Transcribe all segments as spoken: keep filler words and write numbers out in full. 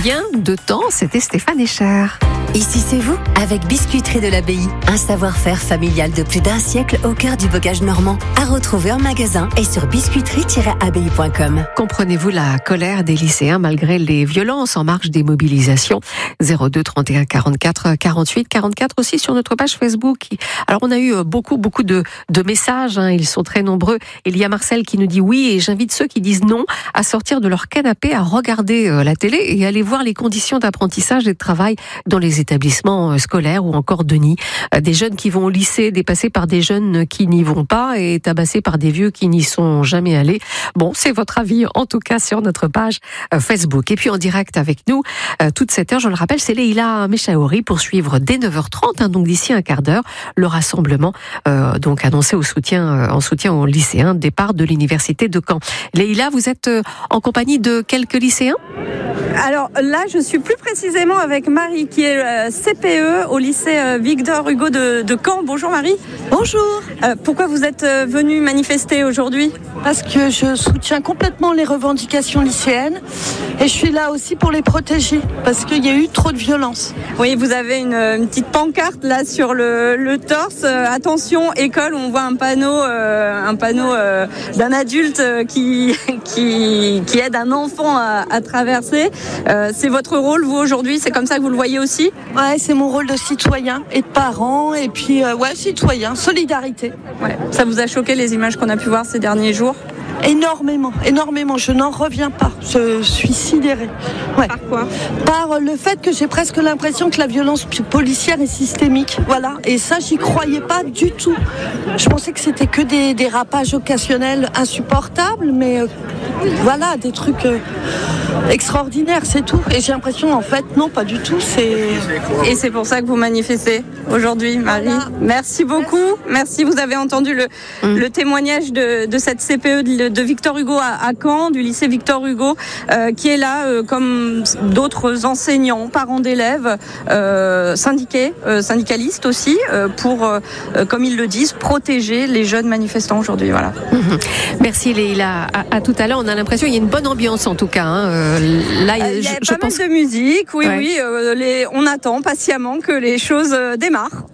bien de temps, c'était Stéphane Escher. Ici c'est vous, avec Biscuiterie de l'Abbaye. Un savoir-faire familial de plus d'un siècle au cœur du bocage normand. À retrouver en magasin et sur biscuiterie tiret abbaye point com. Comprenez-vous la colère des lycéens malgré les violences en marge des mobilisations? zéro deux trente et un quarante-quatre quarante-huit quarante-quatre aussi sur notre page Facebook. Alors on a eu beaucoup beaucoup de, de messages, hein, ils sont très nombreux. Il y a Marcel qui nous dit oui, et j'invite ceux qui disent non à sortir de leur canapé, à regarder euh, la télé et aller voir les conditions d'apprentissage et de travail dans les établissements scolaires ou encore de nid. Des jeunes qui vont au lycée dépassés par des jeunes qui n'y vont pas et tabassés par des vieux qui n'y sont jamais allés. Bon, c'est votre avis en tout cas sur notre page Facebook. Et puis en direct avec nous, toute cette heure, je le rappelle, c'est Leïla Mechaouri pour suivre dès neuf heures trente, hein, donc d'ici un quart d'heure, le rassemblement euh, donc annoncé au soutien, euh, en soutien aux lycéens, départ de l'université de Caen. Leïla, vous êtes euh, en compagnie de quelques lycéens ? Alors là, je suis plus précisément avec Marie qui est euh, C P E au lycée euh, Victor Hugo de, de Caen. Bonjour Marie. Bonjour. Euh, pourquoi vous êtes euh, venue manifester aujourd'hui ? Parce que je soutiens complètement les revendications lycéennes et je suis là aussi pour les protéger parce qu'il y a eu trop de violence. Oui, vous avez une, une petite pancarte là sur le, le torse. Euh, attention, école, on voit un panneau, euh, un panneau euh, d'un adulte qui, qui, qui aide un enfant à, à traverser. Euh, c'est votre rôle, vous, aujourd'hui ? C'est comme ça que vous le voyez aussi ? Ouais, c'est mon rôle de citoyen et de parent et puis, euh, ouais, citoyen, solidarité. Ouais. Ça vous a choqué les images qu'on a pu voir ces derniers jours ? Énormément, énormément. Je n'en reviens pas. Je suis sidérée. Ouais. Par quoi ? Par le fait que j'ai presque l'impression que la violence policière est systémique. Voilà. Et ça, j'y croyais pas du tout. Je pensais que c'était que des dérapages occasionnels insupportables, mais euh, voilà, des trucs euh, extraordinaires, c'est tout. Et j'ai l'impression, en fait, non, pas du tout. C'est... Et c'est pour ça que vous manifestez aujourd'hui, Marie. Voilà. Merci beaucoup. Merci. Merci. Vous avez entendu le, mmh. le témoignage de, de cette C P E de, de Victor Hugo à, à Caen, du lycée Victor Hugo, euh, qui est là, euh, comme d'autres enseignants, parents d'élèves, euh, syndiqués, euh, syndicalistes aussi, euh, pour, euh, comme ils le disent, protéger les jeunes manifestants aujourd'hui. Voilà. Mmh. Merci Leïla. À, à tout à l'heure, on a l'impression qu'il y a une bonne ambiance en tout cas. Hein. Euh, là, il y a je, pas je mal pense... de musique, oui, ouais. oui. Euh, les, on attend patiemment que les choses euh, démarrent.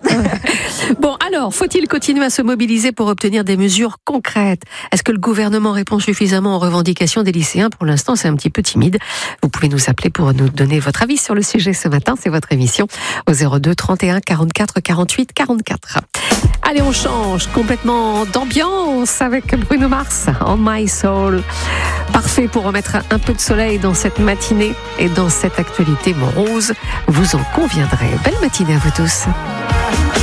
Bon, alors, faut-il continuer à se mobiliser pour obtenir des mesures concrètes ? Est-ce que le gouvernement répond suffisamment aux revendications des lycéens ? Pour l'instant, c'est un petit peu timide. Vous pouvez nous appeler pour nous donner votre avis sur le sujet ce matin. C'est votre émission au zéro deux trente et un quarante-quatre quarante-huit quarante-quatre. Allez, on change complètement d'ambiance avec Bruno Mars, On My Soul. Parfait pour remettre un peu de soleil dans cette matinée et dans cette actualité morose. Vous en conviendrez. Belle matinée à vous tous.